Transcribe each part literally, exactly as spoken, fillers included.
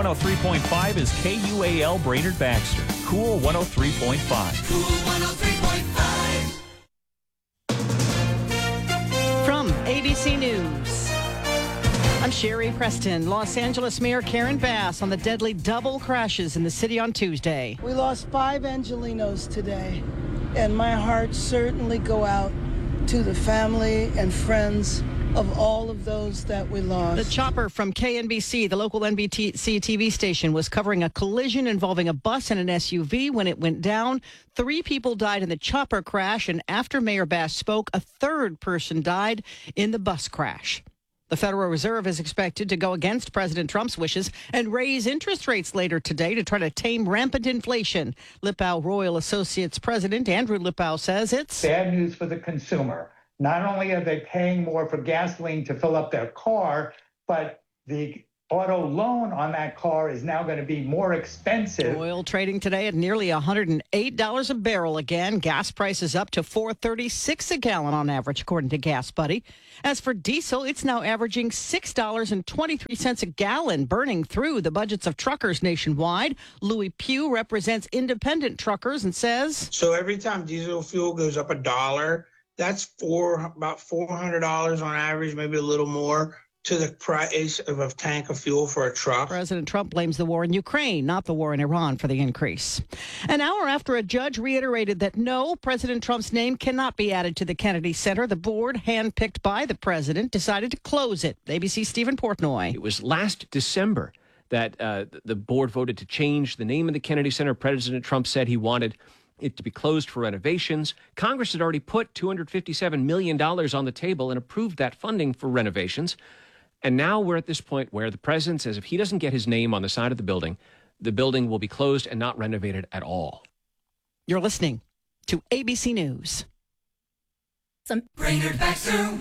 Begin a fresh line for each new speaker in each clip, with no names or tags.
one oh three point five is K U A L Brainerd Baxter. Cool one oh three point five.
Cool one oh three point five.
From A B C News, I'm Sherry Preston. Los Angeles Mayor Karen Bass on the deadly double crashes in the city on Tuesday.
We lost five Angelinos today, and my heart certainly go out to the family and friends of all of those that we lost.
The chopper from K N B C, the local N B C T V station, was covering a collision involving a bus and an S U V. When it went down, three people died in the chopper crash, and after Mayor Bass spoke, a third person died in the bus crash. The Federal Reserve is expected to go against President Trump's wishes and raise interest rates later today to try to tame rampant inflation. Lippau Royal Associates President Andrew Lippau says it's
bad news for the consumer. Not only are they paying more for gasoline to fill up their car, but the auto loan on that car is now going to be more expensive.
Oil trading today at nearly one hundred eight dollars a barrel again. Gas prices up to four thirty-six a gallon on average, according to Gas Buddy. As for diesel, it's now averaging six dollars and twenty-three cents a gallon, burning through the budgets of truckers nationwide. Louis Pugh represents independent truckers and says,
so every time diesel fuel goes up a dollar, that's four about four hundred dollars on average, maybe a little more, to the price of a tank of fuel for a truck.
President Trump blames the war in Ukraine, not the war in Iran, for the increase. An hour after a judge reiterated that no, President Trump's name cannot be added to the Kennedy Center, the board, handpicked by the president, decided to close it. A B C's Stephen Portnoy.
It was last December that uh, the board voted to change the name of the Kennedy Center. President Trump said he wanted it to be closed for renovations. Congress had already put two hundred fifty-seven million dollars on the table and approved that funding for renovations. And now we're at this point where the president says if he doesn't get his name on the side of the building, the building will be closed and not renovated at all.
You're listening to A B C News.
Some Brainerd Baxter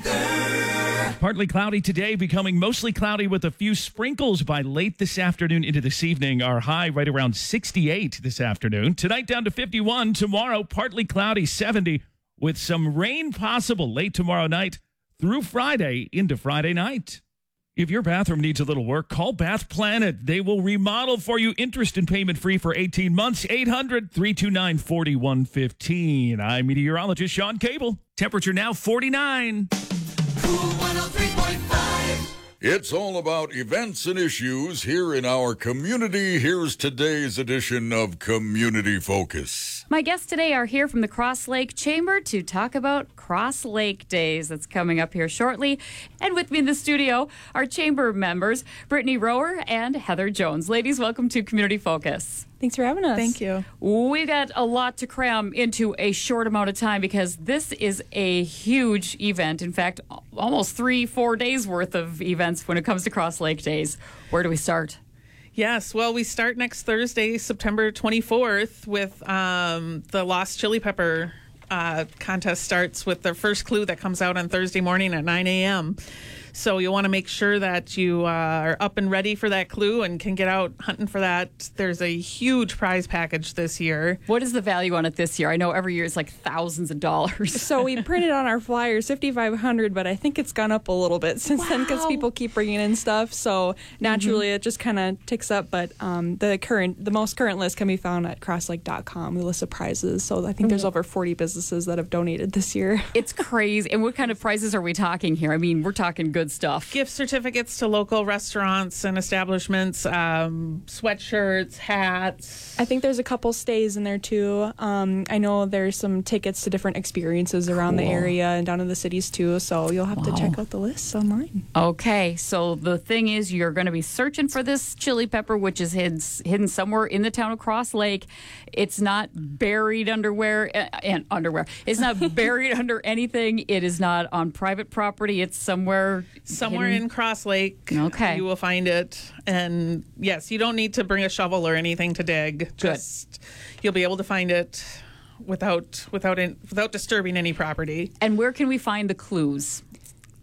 weather.
Partly cloudy today, becoming mostly cloudy with a few sprinkles by late this afternoon into this evening. Our high right around sixty-eight this afternoon. Tonight down to fifty-one. Tomorrow, partly cloudy, seventy, with some rain possible late tomorrow night through Friday into Friday night. If your bathroom needs a little work, call Bath Planet. They will remodel for you, interest and payment free for eighteen months. eight hundred, three two nine, four one one five. I'm meteorologist Sean Cable. Temperature now forty-nine.
Cool one oh three point five.
It's all about events and issues here in our community. Here's today's edition of Community Focus.
My guests today are here from the Cross Lake Chamber to talk about Cross Lake Days. That's coming up here shortly. And with me in the studio are chamber members Brittany Rower and Heather Jones. Ladies, welcome to Community Focus.
Thanks for having us.
Thank you.
We got a lot to cram into a short amount of time because this is a huge event. In fact, almost three, four days worth of events when it comes to Cross Lake Days. Where do we start?
Yes, well, we start next Thursday, September twenty-fourth, with um, the Lost Chili Pepper uh, contest starts with the first clue that comes out on Thursday morning at nine a.m. So you want to make sure that you uh, are up and ready for that clue and can get out hunting for that. There's a huge prize package this year.
What is the value on it this year? I know every year it's like thousands of dollars.
So we printed on our flyers fifty-five hundred dollars, but I think it's gone up a little bit since wow. then because people keep bringing in stuff. So naturally mm-hmm. it just kind of ticks up. But um, the current, the most current list can be found at crosslake dot com. The list of prizes. So I think mm-hmm. there's over forty businesses that have donated this year.
It's crazy. And what kind of prizes are we talking here? I mean, we're talking good stuff.
Gift certificates to local restaurants and establishments, um, sweatshirts, hats.
I think there's a couple stays in there too. Um, I know there's some tickets to different experiences around cool. the area and down in the cities too. So you'll have wow. to check out the lists online.
Okay. So the thing is, you're going to be searching for this chili pepper, which is hidden, hidden somewhere in the town of Cross Lake. It's not buried underwear uh, and underwear. It's not buried under anything. It is not on private property. It's somewhere.
Somewhere in Cross Lake,
okay.
you will find it. And yes, you don't need to bring a shovel or anything to dig. Just Good. You'll be able to find it without without in, without disturbing any property.
And where can we find the clues?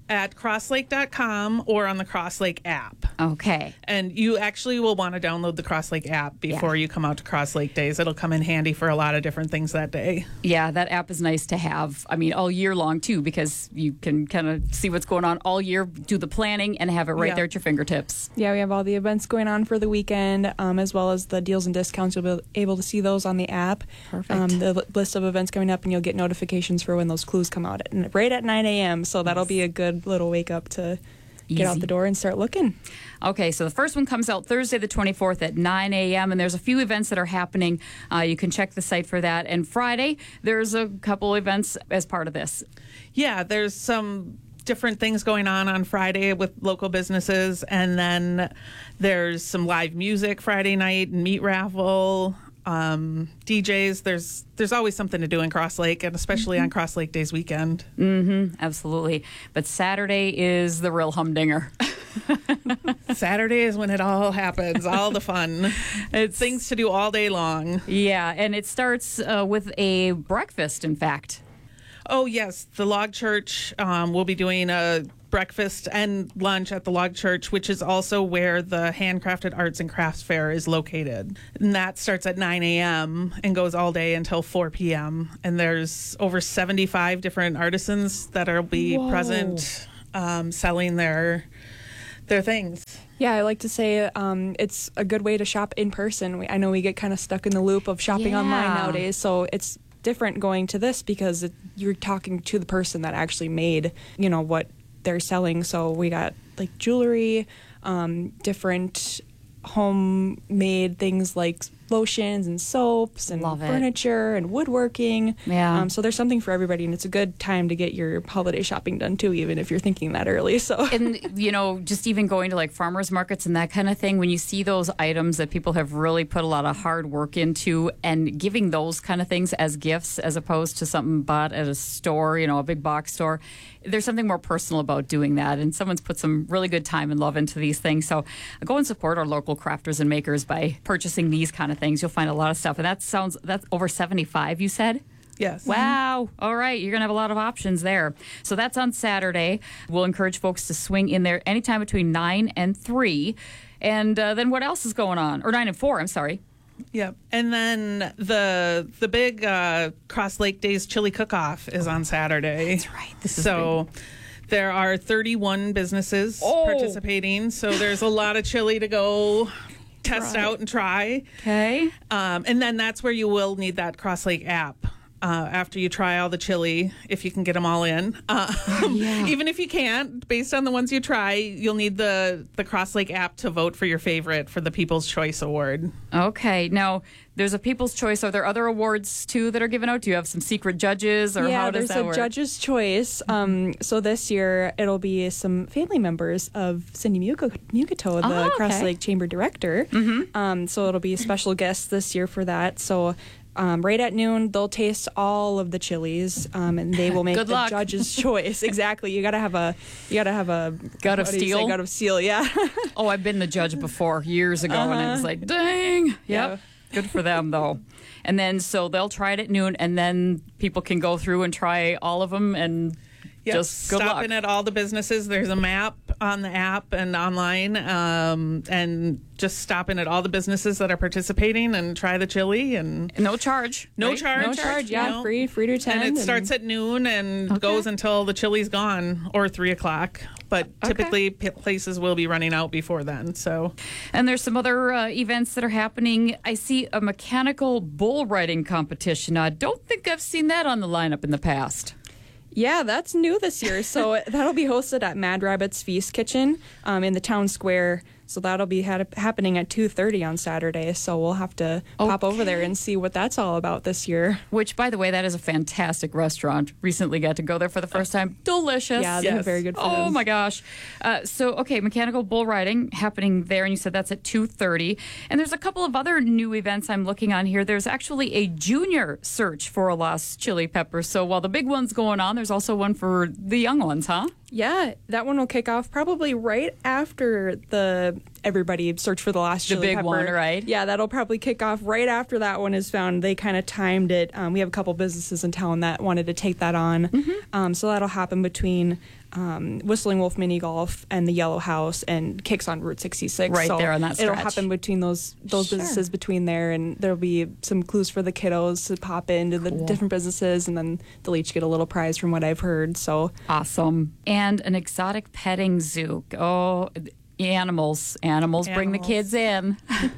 at crosslake dot com or on the Crosslake app.
Okay.
And you actually will want to download the Crosslake app before
Yeah.
you come out to Cross Lake Days. It'll come in handy for a lot of different things that day.
Yeah, that app is nice to have. I mean, all year long, too, because you can kind of see what's going on all year, do the planning, and have it right
Yeah.
there at your fingertips.
Yeah, we have all the events going on for the weekend, um, as well as the deals and discounts. You'll be able to see those on the app.
Perfect.
Um, the li- list of events coming up, and you'll get notifications for when those clues come out at, right at nine a.m. So that'll be a good little wake up to get out
Easy.
the door and start looking.
Okay, so the first one comes out Thursday the twenty-fourth at nine a.m., and there's a few events that are happening. Uh, you can check the site for that. And Friday, there's a couple events as part of this.
Yeah, there's some different things going on on Friday with local businesses, and then there's some live music Friday night, meat raffle, um, D Js. There's there's always something to do in Cross Lake, and especially on Cross Lake Days weekend.
Mm-hmm, absolutely. But Saturday is the real humdinger.
Saturday is when it all happens, all the fun. It's things to do all day long.
Yeah, and it starts uh, with a breakfast, in fact.
Oh, yes. The Log Church um, will be doing a breakfast and lunch at the Log Church, which is also where the Handcrafted Arts and Crafts Fair is located. And that starts at nine a.m. and goes all day until four p.m. And there's over seventy-five different artisans that will be
Whoa.
present um, selling their their things.
Yeah, I like to say um, it's a good way to shop in person. We, I know we get kind of stuck in the loop of shopping
Yeah.
online nowadays, so it's different going to this because it, you're talking to the person that actually made, you know, what they're selling. So we got like jewelry, um, different homemade things like lotions and soaps and
Love it.
furniture and woodworking.
Yeah.
Um, so there's something for everybody, and it's a good time to get your holiday shopping done too, even if you're thinking that early. So
And, you know, just even going to like farmers markets and that kind of thing, when you see those items that people have really put a lot of hard work into and giving those kind of things as gifts as opposed to something bought at a store, you know, a big box store, there's something more personal about doing that. And someone's put some really good time and love into these things. So go and support our local crafters and makers by purchasing these kind of things. You'll find a lot of stuff. And that sounds, that's over seventy-five, you said?
Yes.
Wow. All right. You're going to have a lot of options there. So that's on Saturday. We'll encourage folks to swing in there anytime between nine and three. And uh, then what else is going on? Or nine and four, I'm sorry.
Yep. And then the the big uh, Cross Lake Days Chili Cook-Off is on Saturday.
That's right. This is
so there are thirty-one businesses
Oh.
participating. So there's a lot of chili to go test
Try.
out and try.
Okay.
Um, and then that's where you will need that Cross Lake app. Uh, after you try all the chili, if you can get them all in. Um,
Yeah.
Even if you can't, based on the ones you try, you'll need the, the Cross Lake app to vote for your favorite for the People's Choice Award.
Okay. Now, there's a People's Choice. Are there other awards, too, that are given out? Do you have some secret judges, or
yeah,
how does
there's
that
a
work?
judge's choice. Um, so this year it'll be some family members of Cindy Muka- Mukato, the
Oh, okay.
Cross Lake Chamber Director. Mm-hmm. Um, so it'll be special guests this year for that. So um, right at noon they'll taste all of the chilies, um, and they will make
Good
the
luck.
judge's choice. Exactly. You gotta have a you gotta have a
Gut of
what do you say?
steel?
Gut of steel. Yeah.
Oh, I've been the judge before years ago, and it was like, dang. Yep.
Yeah.
Good for them, though. And then, so they'll try it at noon, and then people can go through and try all of them, and
Yep.
just good
stopping
luck.
at all the businesses. There's a map on the app and online, um, and just stopping at all the businesses that are participating and try the chili. And
No charge.
no
right?
charge,
No charge. Yeah.
no.
Free. Free to attend.
And it starts at noon and goes until the chili's gone, or three o'clock. But typically, p- places will be running out before then. So
And there's some other uh, events that are happening. I see a mechanical bull riding competition. I don't think I've seen that on the lineup in the past.
Yeah, that's new this year. So that'll be hosted at Mad Rabbit's Feast Kitchen um, in the town square. So that'll be had, happening at two thirty on Saturday. So we'll have to pop over there and see what that's all about this year.
Which, by the way, that is a fantastic restaurant. Recently got to go there for the first time. Delicious.
Yeah, they have very good food.
Oh my gosh. Uh, so, okay, mechanical bull riding happening there, and you said that's at two thirty. And there's a couple of other new events I'm looking on here. There's actually a junior search for a lost chili pepper. So while the big one's going on, there's also one for the young ones, huh?
Yeah, that one will kick off probably right after the everybody search for the lost
The
chili
big
pepper.
one, right?
Yeah, that'll probably kick off right after that one is found. They kind of timed it. Um, we have a couple businesses in town that wanted to take that on,
Mm-hmm.
um, so that'll happen between um, Whistling Wolf Mini Golf and the Yellow House and Kicks on Route sixty-six.
Right
so
there on that
it'll
stretch.
happen between those those
Sure.
businesses between there, and there'll be some clues for the kiddos to pop into the
Cool.
different businesses, and then they'll each get a little prize from what I've heard. So
Awesome. And an exotic petting zoo. Oh, animals. Animals bring the
Animals.
kids in.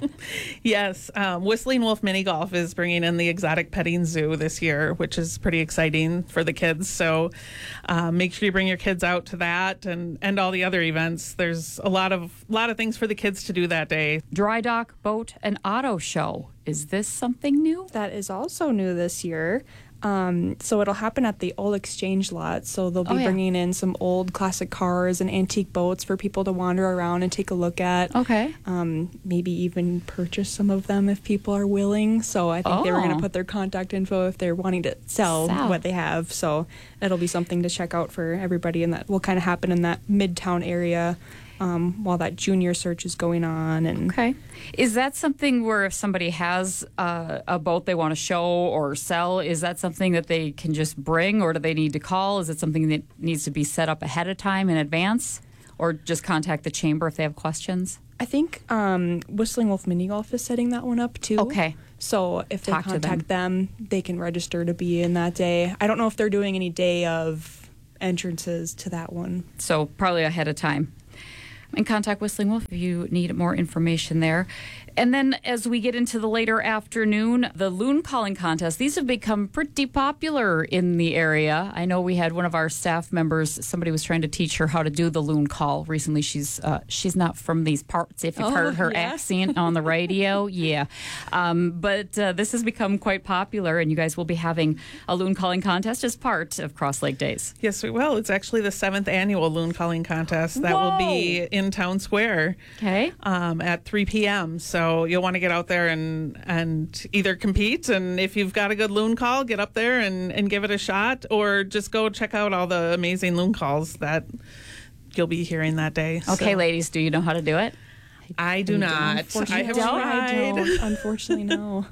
Yes, um, Whistling Wolf Mini Golf is bringing in the exotic petting zoo this year, which is pretty exciting for the kids. So uh, make sure you bring your kids out to that and, and all the other events. There's a lot of lot of things for the kids to do that day.
Dry dock, boat, and auto show. Is this something new?
that is also new this year. Um, so it'll happen at the Old Exchange lot. So they'll be
Oh, yeah.
bringing in some old classic cars and antique boats for people to wander around and take a look at.
Okay.
Um, maybe even purchase some of them if people are willing. So I think they were going
Oh.
to put their contact info if they're wanting to sell,
Sell.
what they have. So it'll be something to check out for everybody, and that will kind of happen in that Midtown area um, while that junior search is going on. And
Okay. Is that something where if somebody has uh, a boat they want to show or sell, is that something that they can just bring, or do they need to call? Is it something that needs to be set up ahead of time in advance, or just contact the chamber if they have questions?
I think um, Whistling Wolf Mini Golf is setting that one up too.
Okay.
So if they
Talk to
contact them. they can register to be in that day. I don't know if they're doing any day of entrances to that one.
So probably ahead of time. And contact Whistling Wolf if you need more information there. And then as we get into the later afternoon, the loon calling contest, these have become pretty popular in the area. I know we had one of our staff members, somebody was trying to teach her how to do the loon call recently. She's uh, she's not from these parts, if you've
Oh,
heard her
yeah.
accent on the radio. Yeah. Um, but uh, this has become quite popular, and you guys will be having a loon calling contest as part of Cross Lake Days.
Yes, we will. It's actually the seventh annual loon calling contest that will be in Town Square
Okay.
um, at three p.m. So you'll want to get out there and and either compete, and if you've got a good loon call, get up there and, and give it a shot, or just go check out all the amazing loon calls that you'll be hearing that day.
Okay,
So,
ladies, do you know how to do it?
I do not. I have
don't.
tried.
I don't, unfortunately, no.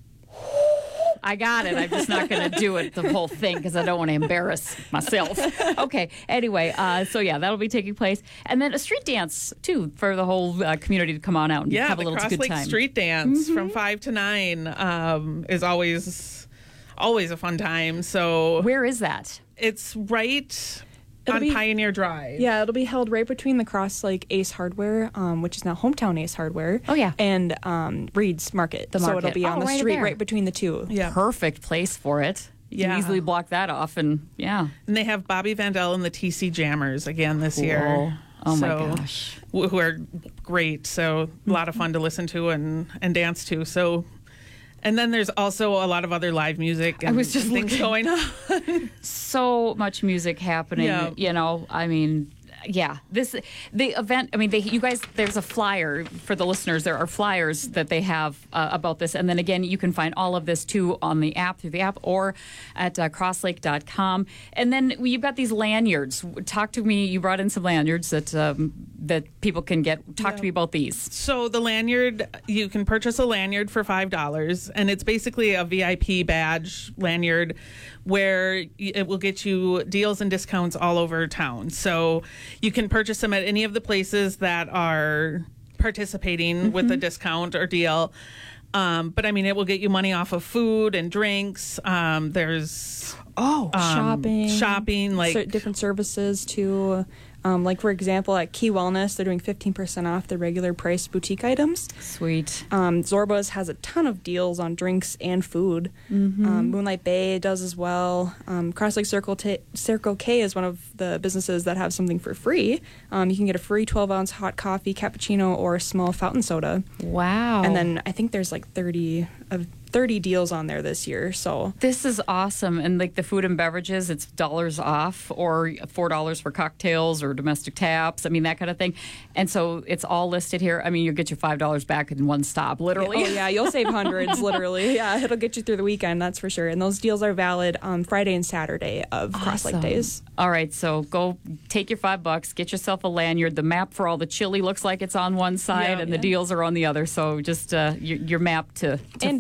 I got it. I'm just not going to do it the whole thing because I don't want to embarrass myself. Okay. Anyway, uh, so yeah, that'll be taking place, and then a street dance too for the whole uh, community to come on out and
Yeah,
have a
the
little
Cross
good
Lake
time.
Street Dance
Mm-hmm.
from five to nine um, is always always a fun time. So
Where is that?
it's right
It'll
on
be-
Pioneer Drive.
Yeah, it'll be held right between the Cross Lake Ace Hardware, um, which is now Hometown Ace Hardware.
Oh, yeah.
And um, Reed's Market.
The
So
market.
it'll be on
Oh,
the
right
street
there.
right between the two.
Yeah.
Perfect place for it. You can
Yeah.
easily block that off, and yeah.
And they have Bobby Vandell and the T C Jammers again this year.
Oh my
So-
gosh.
wh- Who are great. So a lot of fun to listen to and, and dance to. So, and then there's also a lot of other live music and
was just
and things
looking.
going on.
So much music happening.
Yeah.
You know, I mean, yeah, this the event. I mean, they you guys. There's a flyer for the listeners. There are flyers that they have uh, about this, and then again, you can find all of this too on the app through the app or at uh, crosslake dot com. And then you've got these lanyards. Talk to me. You brought in some lanyards that um, that people can get. Talk to me about these.
So the lanyard, you can purchase a lanyard for five dollars, and it's basically a V I P badge lanyard where y- it will get you deals and discounts all over town. So you can purchase them at any of the places that are participating with a discount or deal. Um, but I mean, it will get you money off of food and drinks. Um, there's
Oh,
um,
shopping.
shopping, like
Cer- different services too. Um, like, for example, at Key Wellness, they're doing fifteen percent off the regular price boutique items.
Sweet.
Um, Zorba's has a ton of deals on drinks and food. Um, Moonlight Bay does as well. Um, Cross Lake Circle, T- Circle K is one of the businesses that have something for free. Um, you can get a free twelve ounce hot coffee, cappuccino, or a small fountain soda.
Wow.
And then I think there's like thirty of thirty deals on there this year. So
This is awesome. And like the food and beverages, it's dollars off or four dollars for cocktails or domestic taps. I mean, that kind of thing. And so it's all listed here. I mean, you'll get your five dollars back in one stop, literally.
Oh yeah, you'll save hundreds, literally. Yeah, it'll get you through the weekend, that's for sure. And those deals are valid on Friday and Saturday of Cross Lake
Awesome.
Days.
All right, so go take your five bucks, get yourself a lanyard. The map for all the chili looks like it's on one side
Yeah.
and the deals are on the other. So just uh, your, your map to, to
And-
fun is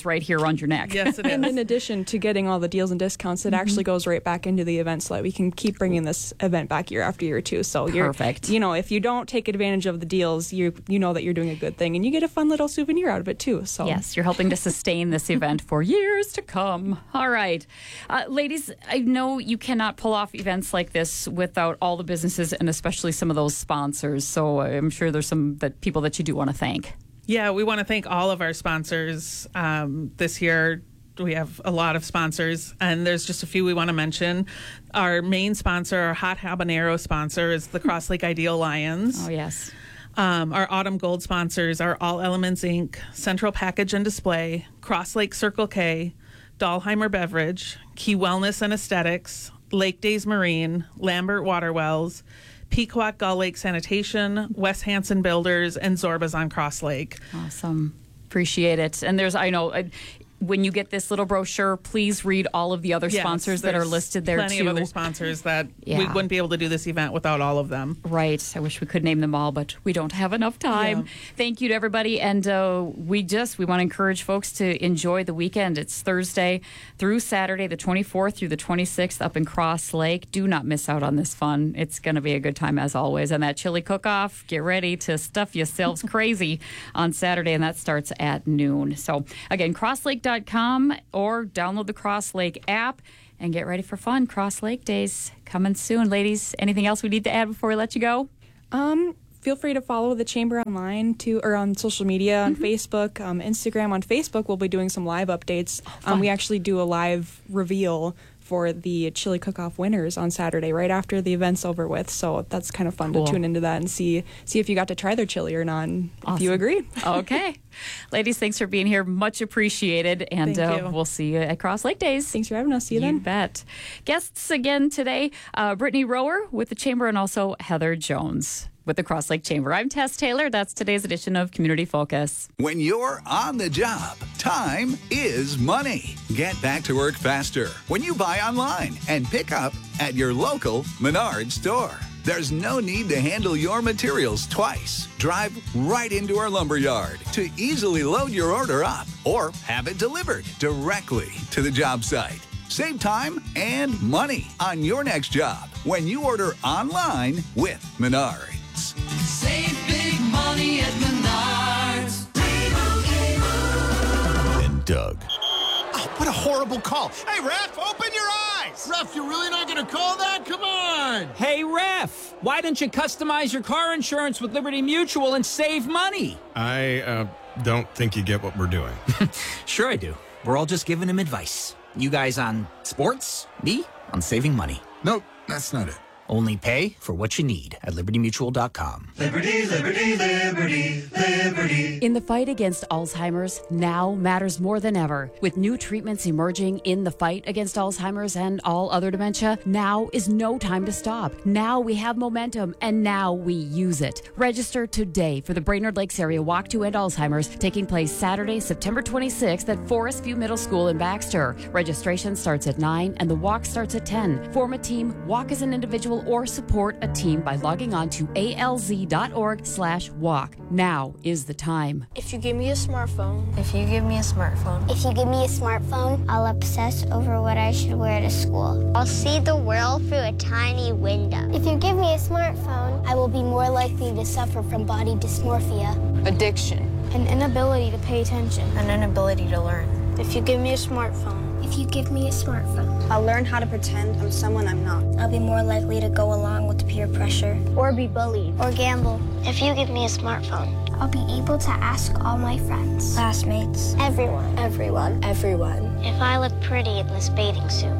right here around your neck.
Yes, it is.
And in addition to getting all the deals and discounts, it actually goes right back into the event so that we can keep bringing this event back year after year too. So you're,
Perfect.
you know, if you don't take advantage of the deals, you you know that you're doing a good thing, and you get a fun little souvenir out of it too. So
Yes, you're helping to sustain this event for years to come. All right. Uh, ladies, I know you cannot pull off events like this without all the businesses and especially some of those sponsors. So I'm sure there's some that people that you do want to thank.
Yeah, we want to thank all of our sponsors um, this year. We have a lot of sponsors, and there's just a few we want to mention. Our main sponsor, our Hot Habanero sponsor, is the Cross Lake Ideal Lions.
Oh, yes.
Um, our Autumn Gold sponsors are All Elements Incorporated, Central Package and Display, Cross Lake Circle K, Dahlheimer Beverage, Key Wellness and Aesthetics, Lake Days Marine, Lambert Waterwells, Pequot Gull Lake Sanitation, Wes Hansen Builders, and Zorba's on Cross Lake.
Awesome. Appreciate it. And there's, I know, I, when you get this little brochure, please read all of the other
Yes,
sponsors that are
there's
listed there
plenty
too.
of other sponsors that we
Yeah.
wouldn't be able to do this event without all of them.
Right. I wish we could name them all, but we don't have enough time.
Yeah.
Thank you to everybody. And uh, we just, we want to encourage folks to enjoy the weekend. It's Thursday through Saturday, the twenty-fourth through the twenty-sixth up in Cross Lake. Do not miss out on this fun. It's going to be a good time as always. And that chili cook-off, get ready to stuff yourselves crazy on Saturday, and that starts at noon. So again, cross lake dot com or download the Cross Lake app and get ready for fun. Cross Lake Days coming soon. Ladies, anything else we need to add before we let you go?
Um, feel free to follow the Chamber online too, or on social media, on Facebook, um, Instagram. On Facebook, we'll be doing some live updates. Um, we actually do a live reveal for the chili cook-off winners on Saturday, right after the event's over with. So that's kind of fun
Cool.
to tune into that and see see if you got to try their chili or not, and if you
Awesome.
agree.
Okay. Ladies, thanks for being here. Much appreciated. And
Thank
uh,
you.
we'll see you at Cross Lake Days.
Thanks for having us. See you,
You
then.
bet. Guests again today, uh, Brittany Rower with the Chamber and also Heather Jones with the Cross Lake Chamber. I'm Tess Taylor. That's today's edition of Community Focus.
When you're on the job, time is money. Get back to work faster when you buy online and pick up at your local Menards store. There's no need to handle your materials twice. Drive right into our lumber yard to easily load your order up or have it delivered directly to the job site. Save time and money on your next job when you order online with Menards.
Save big money at Menards.
And Doug.
Oh, what a horrible call. Hey, ref, open your eyes. Ref, you're really not going to call that? Come on.
Hey, ref, why don't you customize your car insurance with Liberty Mutual and save money?
I uh, don't think you get what we're doing.
Sure I do. We're all just giving him advice. You guys on sports, me on saving money.
Nope, that's not it.
Only pay for what you need at liberty mutual dot com.
Liberty, liberty, liberty, liberty.
In the fight against Alzheimer's, now matters more than ever. With new treatments emerging in the fight against Alzheimer's and all other dementia, now is no time to stop. Now we have momentum, and now we use it. Register today for the Brainerd Lakes Area Walk to End Alzheimer's, taking place Saturday, September twenty-sixth at Forest View Middle School in Baxter. Registration starts at nine and the walk starts at ten. Form a team, walk as an individual, or support a team by logging on to A L Z dot org slash walk. Now is the time.
If you give me a smartphone. If you give me a smartphone.
If you give me a smartphone, I'll obsess over what I should wear to school. I'll see the world through a tiny window. If you give me a smartphone, I will be more likely to suffer from body dysmorphia,
Addiction.
an inability to pay attention.
An inability to learn.
If you give me a smartphone, if you give me a smartphone,
I'll learn how to pretend I'm someone I'm not.
I'll be more likely to go along with peer pressure, or be bullied, or gamble. If you give me a smartphone, I'll be able to ask all my friends, classmates, everyone,
Everyone. Everyone.
if I look pretty in this bathing suit.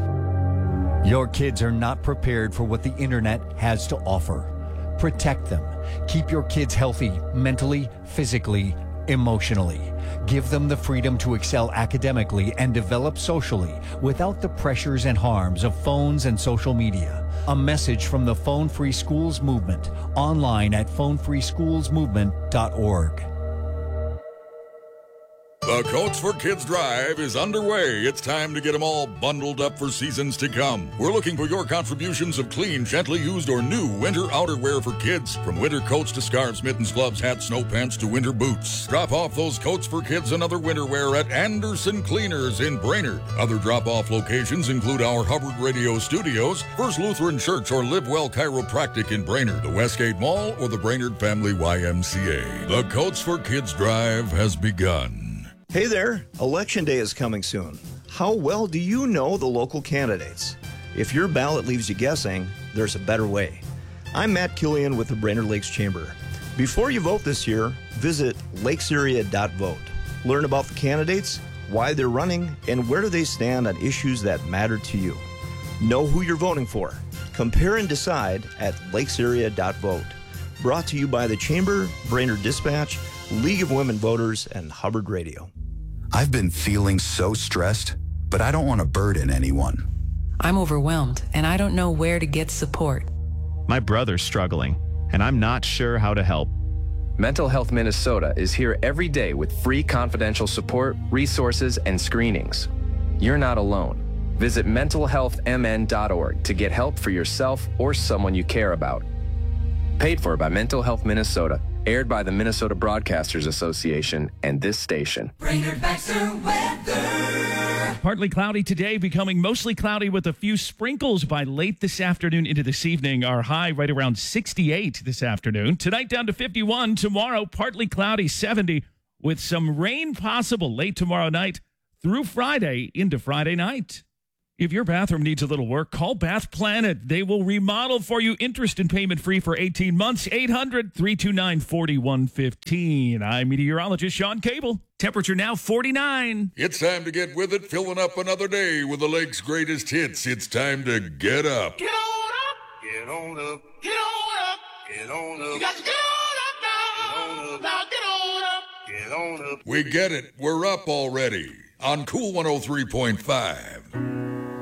Your kids are not prepared for what the internet has to offer. Protect them. Keep your kids healthy mentally, physically, emotionally. Give them the freedom to excel academically and develop socially without the pressures and harms of phones and social media. A message from the Phone Free Schools Movement, online at phone free schools movement dot org.
The Coats for Kids Drive is underway. It's time to get them all bundled up for seasons to come. We're looking for your contributions of clean, gently used, or new winter outerwear for kids. From winter coats to scarves, mittens, gloves, hats, snow pants to winter boots. Drop off those coats for kids and other winter wear at Anderson Cleaners in Brainerd. Other drop-off locations include our Hubbard Radio Studios, First Lutheran Church, or Live Well Chiropractic in Brainerd, the Westgate Mall, or the Brainerd Family Y M C A. The Coats for Kids Drive has begun.
Hey there, Election Day is coming soon. How well do you know the local candidates? If your ballot leaves you guessing, there's a better way. I'm Matt Killian with the Brainerd Lakes Chamber. Before you vote this year, visit lakes area dot vote. Learn about the candidates, why they're running, and where do they stand on issues that matter to you. Know who you're voting for. Compare and decide at lakes area dot vote. Brought to you by the Chamber, Brainerd Dispatch, League of Women Voters, and Hubbard Radio.
I've been feeling so stressed, but I don't want to burden anyone.
I'm overwhelmed, and I don't know where to get support.
My brother's struggling, and I'm not sure how to help.
Mental Health Minnesota is here every day with free confidential support, resources, and screenings. You're not alone. Visit mental health m n dot org to get help for yourself or someone you care about. Paid for by Mental Health Minnesota. Aired by the Minnesota Broadcasters Association and this station.
Brainerd Baxter weather.
Partly cloudy today, becoming mostly cloudy with a few sprinkles by late this afternoon into this evening. Our high right around sixty-eight this afternoon. Tonight down to fifty-one. Tomorrow, partly cloudy, seventy, with some rain possible late tomorrow night through Friday into Friday night. If your bathroom needs a little work, call Bath Planet. They will remodel for you, interest and payment free for eighteen months. eight hundred, three two nine, four one one five. I'm meteorologist Sean Cable. Temperature now forty-nine.
It's time to get with it, filling up another day with the lake's greatest hits. It's time to get up.
Get on up. Get on up. Get on up. Get on up. You got to get on up now. Get on up. Now get on up. Get on up.
We get it. We're up already on Cool one oh three point five.